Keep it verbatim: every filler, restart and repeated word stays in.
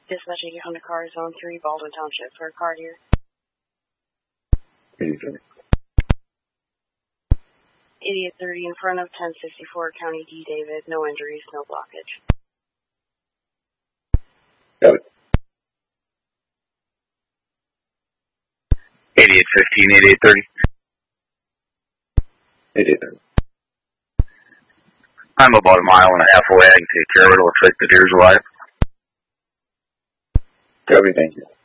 Dispatching you from the car zone three, Baldwin Township, for a car here. eighty-three. eighty-eight thirty in front of ten sixty-four County D. David. No injuries, no blockage. Got it. eighty-eight fifteen, eighty-eight thirty. eighty-eight thirty. I'm about a mile and a half away. I can take care of it. It looks like the deer's alive. Copy, thank you.